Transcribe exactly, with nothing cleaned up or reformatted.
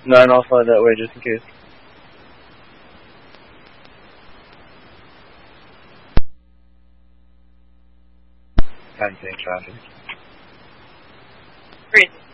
Nine, I'll fly that way just in case. I'm seeing traffic. Crazy.